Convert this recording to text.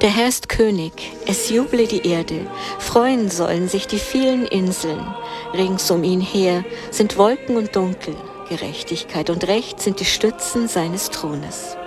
Der Herr ist König, es juble die Erde, freuen sollen sich die vielen Inseln. Rings um ihn her sind Wolken und Dunkel, Gerechtigkeit und Recht sind die Stützen seines Thrones.